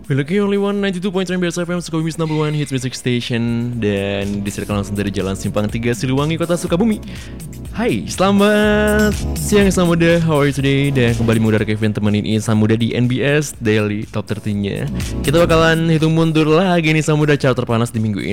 We're looking only one 92.3 BS FM Sukabumi's number one hits music station. Dan disiarkan langsung dari Jalan Simpang 3 Siliwangi, Kota Sukabumi. Hai, selamat siang Insan Muda, how are you today? Dan kembali mengudara Kevin temenin Insan Muda di NBS Daily Top 13-nya. Kita bakalan hitung mundur lagi nih Insan Muda, chart terpanas di minggu ini.